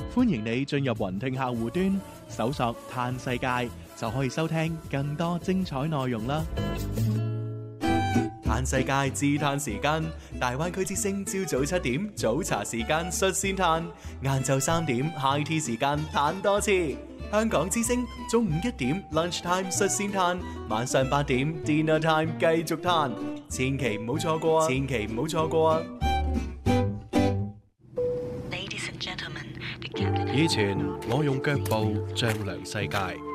歡迎你進入雲聽客戶端，搜索嘆世界，就可以收聽更多精彩內容啦。嘆世界自嘆時間，大灣區之聲朝早7點早茶時間率先嘆，晏晝3點 high tea 時間嘆多次。香港之聲中午1點 lunch time 率先嘆，晚上8點 dinner time 繼續嘆，千祈唔好錯過啊！千祈唔好錯過啊！ 以前我用腳步丈量世界，